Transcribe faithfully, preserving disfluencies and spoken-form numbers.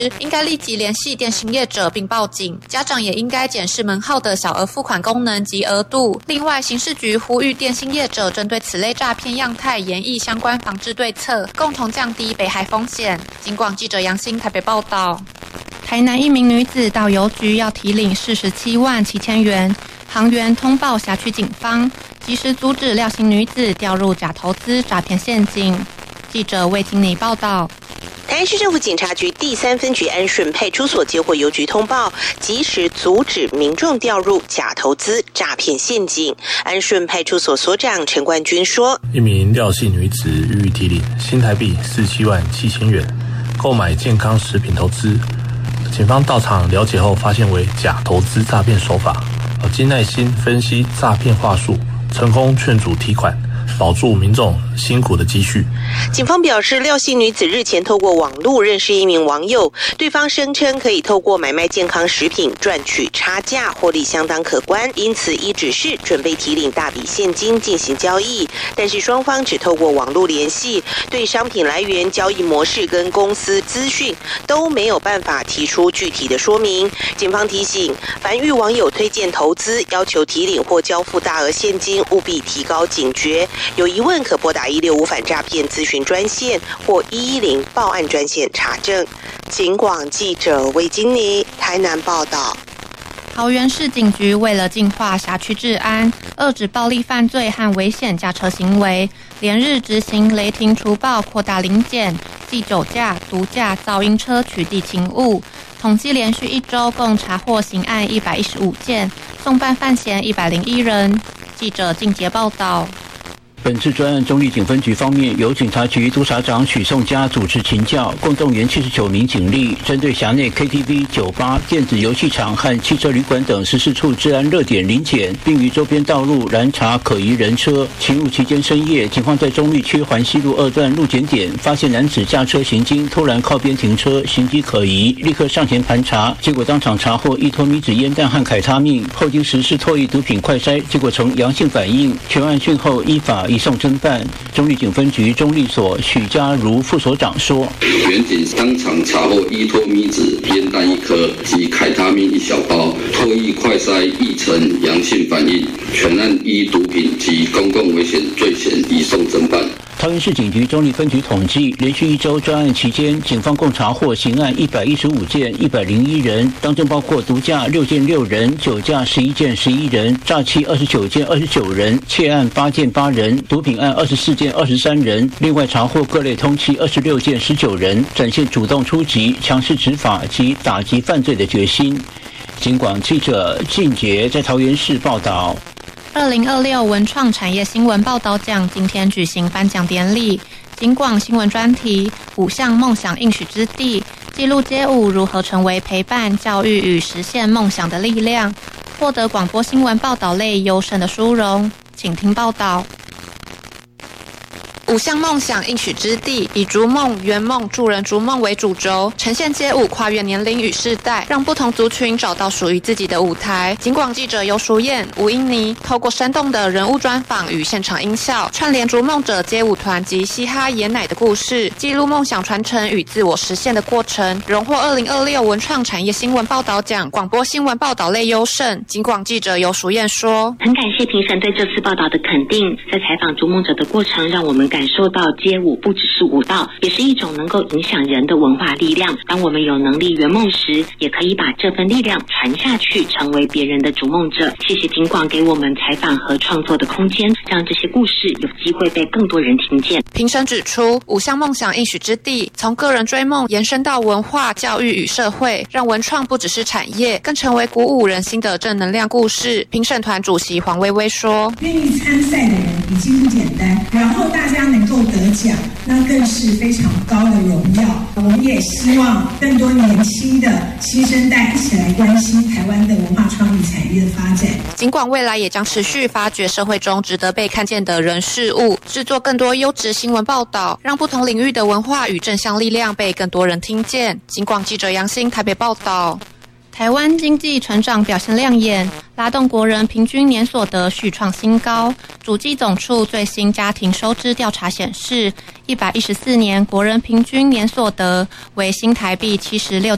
应该立即联系电信业者并报警，家长也应该检视门号的小额付款功能及额度。另外，刑事局呼吁电信业者针对此类诈骗样态研议相关防治对策，共同降低被害风险。警广记者杨欣台北报道。台南一名女子到邮局要提领四十七万七千元，行员通报辖区警方，及时阻止廖姓女子掉入假投资诈骗陷阱。记者魏金妮报道。 台南市政府警察局第三分局安顺派出所接获邮局通报，及时阻止民众掉入假投资诈骗陷阱。安顺派出所所长陈冠军说：“ 一名廖姓女子予以提领新台币四十七万七千元，购买健康食品投资。警方到场了解后，发现为假投资诈骗手法，经耐心分析诈骗话术，成功劝阻提款。”保住民众辛苦的积蓄。 警方表示，廖姓女子日前透过网络认识一名网友，对方声称可以透过买卖健康食品赚取差价，获利相当可观，因此依指示准备提领大笔现金进行交易。但是双方只透过网络联系，对商品来源、交易模式跟公司资讯都没有办法提出具体的说明。警方提醒，凡遇网友推荐投资、要求提领或交付大额现金，务必提高警觉。有疑问可拨打一六五反诈骗咨询专线或一一零报案专线查证。警广记者魏金妮台南报道。 桃园市警局为了净化辖区治安，遏止暴力犯罪和危险驾车行为，连日执行雷霆除暴扩大临检，记酒驾、毒驾、噪音车取缔勤务。统计连续一周共查获刑案一百一十五件，送办犯嫌一百零一人。记者靳杰报道。 本次专案中立警分局方面，由警察局督察长许颂嘉主持勤教，共动员七十九名警力，针对辖内 K T V、酒吧、电子游戏场和汽车旅馆等十四处治安热点临检，并于周边道路拦查可疑人车。勤务期间深夜，警方在中立区环西路二段路检点发现男子驾车行经，突然靠边停车，行迹可疑，立刻上前盘查，结果当场查获一托米脂烟弹和凯他命，后经实施唾液毒品快筛，结果呈阳性反应。全案讯后依法移送侦办。中立警分局中立所许家如副所长说：“ 员警当场查获依托米脂烟弹一颗及凯他命一小包，唾液快筛亦呈阳性反应，全案依毒品及公共危险罪嫌移送侦办。” 桃园市警局中立分局统计，连续一周专案期间，警方共查获刑案一百一十五件，一百零一人，当中包括毒驾六件六人，酒驾十一件十一人，诈欺二十九件二十九人，窃案八件八人，毒品案二十四件二十三人。另外查获各类通缉二十六件十九人，展现主动出击、强势执法及打击犯罪的决心。警广记者靳杰在桃园市报道。 二零二六文创产业新闻报道奖今天举行颁奖典礼，警广新闻专题五项梦想应许之地，记录街舞如何成为陪伴、教育与实现梦想的力量，获得广播新闻报道类优胜的殊荣。请听报道。五项梦想应许之地，以逐梦、圆梦、助人逐梦为主轴，呈现街舞跨越年龄与世代，让不同族群找到属于自己的舞台。警广记者尤淑燕、吴英妮透过生动的人物专访与现场音效，串联逐梦者街舞团及嘻哈爷奶的故事，记录梦想传承与自我实现的过程，荣获二零二六文创产业新闻报道奖广播新闻报道类优胜。警广记者尤淑燕说：“ 很感谢评审对这次报道的肯定，在采访逐梦者的过程，让我们感受到街舞不只是舞蹈，也是一种能够影响人的文化力量。当我们有能力圆梦时，也可以把这份力量传下去，成为别人的逐梦者。谢谢警广给我们采访和创作的空间，让这些故事有机会被更多人听见。” 评审指出，五项梦想应许之地，从个人追梦延伸到文化、教育与社会，让文创不只是产业，更成为鼓舞人心的正能量故事。评审团主席黄薇薇说：“ 愿意参赛的人已经不简单，然后大家能够得奖，那更是非常高的荣耀。我们也希望更多年轻的新生代一起来关心台湾的文化创意产业的发展。” 警广未来也将持续发掘社会中值得被看见的人事物，制作更多优质新闻报道，让不同领域的文化与正向力量被更多人听见。警广记者杨欣台北报道。台湾经济成长表现亮眼，拉动国人平均年所得续创新高。主计总处最新家庭收支调查显示，一百一十四年国人平均年所得为新台币七十六